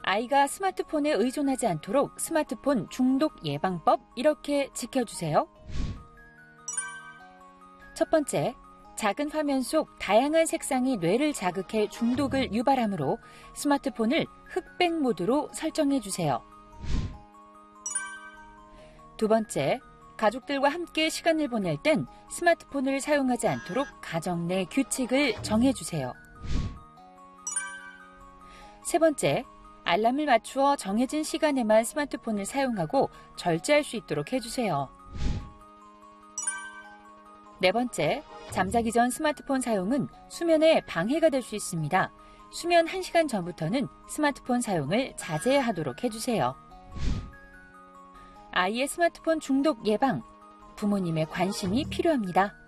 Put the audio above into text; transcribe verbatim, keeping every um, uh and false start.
아이가 스마트폰에 의존하지 않도록 스마트폰 중독 예방법 이렇게 지켜주세요. 첫 번째, 작은 화면 속 다양한 색상이 뇌를 자극해 중독을 유발하므로 스마트폰을 흑백 모드로 설정해 주세요. 두 번째, 가족들과 함께 시간을 보낼 땐 스마트폰을 사용하지 않도록 가정 내 규칙을 정해 주세요. 세 번째, 알람을 맞추어 정해진 시간에만 스마트폰을 사용하고 절제할 수 있도록 해주세요. 네 번째, 잠자기 전 스마트폰 사용은 수면에 방해가 될 수 있습니다. 수면 한 시간 전부터는 스마트폰 사용을 자제하도록 해주세요. 아이의 스마트폰 중독 예방, 부모님의 관심이 필요합니다.